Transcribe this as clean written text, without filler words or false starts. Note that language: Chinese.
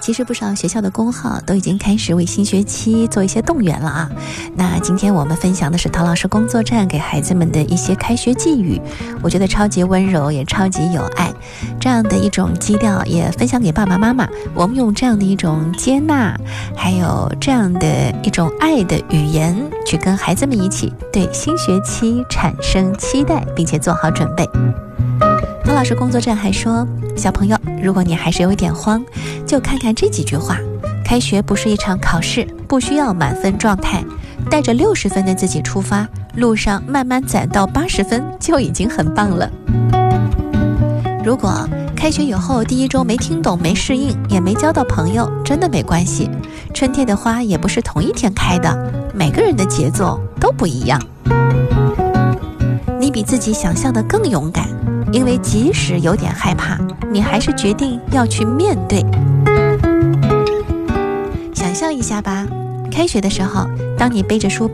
其实不少学校的公号都已经开始为新学期做一些动员了啊。那今天我们分享的是陶老师工作站给孩子们的一些开学寄语，我觉得超级温柔，也超级有爱，这样的一种基调也分享给爸爸妈妈。我们用这样的一种接纳，还有这样的一种爱的语言，去跟孩子们一起对新学期产生期待，并且做好准备。陶老师工作站还说，小朋友，如果你还是有一点慌，就看看这几句话。开学不是一场考试，不需要满分状态，带着60分的自己出发，路上慢慢攒到80分就已经很棒了。如果开学以后第一周没听懂、没适应，也没交到朋友，真的没关系。春天的花也不是同一天开的，每个人的节奏都不一样。你比自己想象的更勇敢，因为即使有点害怕，你还是决定要去面对。想象一下吧，开学的时候，当你背着书包